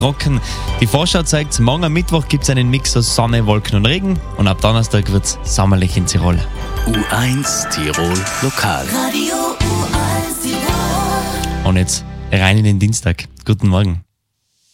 trocken. Die Vorschau zeigt, morgen am Mittwoch gibt es einen Mix aus Sonne, Wolken und Regen und ab Donnerstag wird es sommerlich in Tirol. U1 Tirol Lokal. Radio U1 Tirol. Und jetzt rein in den Dienstag. Guten Morgen.